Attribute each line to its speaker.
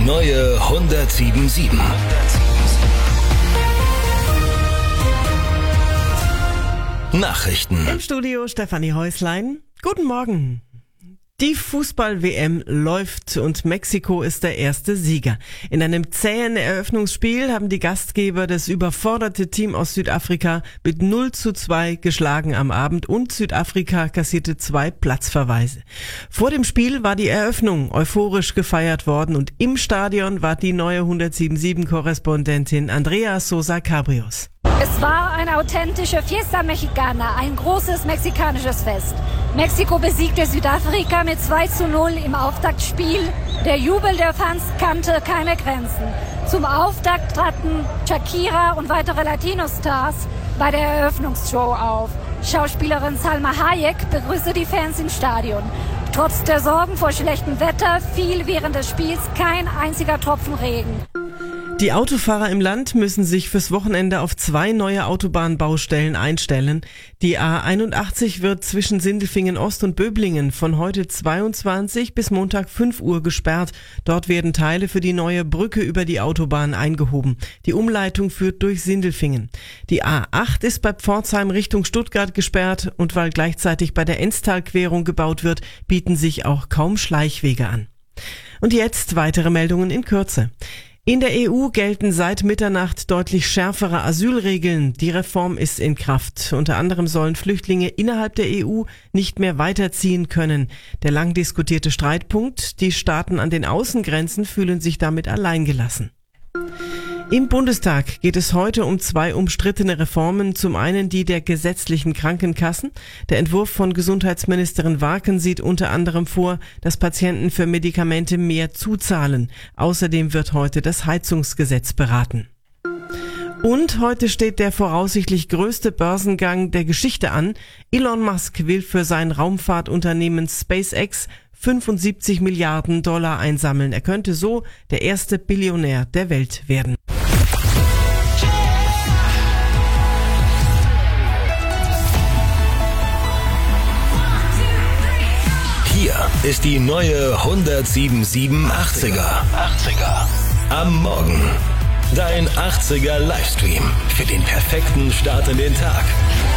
Speaker 1: neue 107.7. Nachrichten.
Speaker 2: Im Studio Stefanie Häuslein. Guten Morgen. Die Fußball-WM läuft und Mexiko ist der erste Sieger. In einem zähen Eröffnungsspiel haben die Gastgeber das überforderte Team aus Südafrika mit 0:2 geschlagen am Abend und Südafrika kassierte 2 Platzverweise. Vor dem Spiel war die Eröffnung euphorisch gefeiert worden und im Stadion war die neue 107.7-Korrespondentin Andrea Sosa Cabrios.
Speaker 3: Es war eine authentische Fiesta Mexicana, ein großes mexikanisches Fest. Mexiko besiegte Südafrika mit 2:0 im Auftaktspiel. Der Jubel der Fans kannte keine Grenzen. Zum Auftakt traten Shakira und weitere Latino-Stars bei der Eröffnungsshow auf. Schauspielerin Salma Hayek begrüßte die Fans im Stadion. Trotz der Sorgen vor schlechtem Wetter fiel während des Spiels kein einziger Tropfen Regen.
Speaker 2: Die Autofahrer im Land müssen sich fürs Wochenende auf 2 neue Autobahnbaustellen einstellen. Die A81 wird zwischen Sindelfingen Ost und Böblingen von heute 22 bis Montag 5 Uhr gesperrt. Dort werden Teile für die neue Brücke über die Autobahn eingehoben. Die Umleitung führt durch Sindelfingen. Die A8 ist bei Pforzheim Richtung Stuttgart gesperrt und weil gleichzeitig bei der Enztalquerung gebaut wird, bieten sich auch kaum Schleichwege an. Und jetzt weitere Meldungen in Kürze. In der EU gelten seit Mitternacht deutlich schärfere Asylregeln. Die Reform ist in Kraft. Unter anderem sollen Flüchtlinge innerhalb der EU nicht mehr weiterziehen können. Der lang diskutierte Streitpunkt, die Staaten an den Außengrenzen fühlen sich damit alleingelassen. Im Bundestag geht es heute um 2 umstrittene Reformen. Zum einen die der gesetzlichen Krankenkassen. Der Entwurf von Gesundheitsministerin Warken sieht unter anderem vor, dass Patienten für Medikamente mehr zuzahlen. Außerdem wird heute das Heizungsgesetz beraten. Und heute steht der voraussichtlich größte Börsengang der Geschichte an. Elon Musk will für sein Raumfahrtunternehmen SpaceX 75 Milliarden Dollar einsammeln. Er könnte so der erste Billionär der Welt werden.
Speaker 1: Hier ist die neue 107.7 80er. Am Morgen. Dein 80er Livestream für den perfekten Start in den Tag.